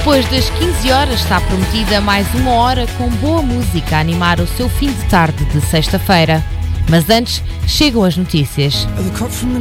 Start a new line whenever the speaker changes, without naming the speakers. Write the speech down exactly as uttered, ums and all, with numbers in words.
Depois das quinze horas está prometida mais uma hora com boa música a animar o seu fim de tarde de sexta-feira. Mas antes, chegam as notícias.